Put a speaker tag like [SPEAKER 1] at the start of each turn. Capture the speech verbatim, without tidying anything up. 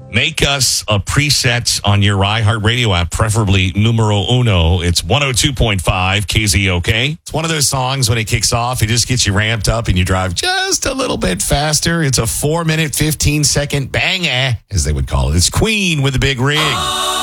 [SPEAKER 1] Make us a preset on your iHeartRadio app, preferably numero uno. It's one oh two point five K Z O K. It's one of those songs when it kicks off, it just gets you ramped up and you drive just a little bit faster. It's a four minute, fifteen second banger, as they would call it. It's Queen with a big rig.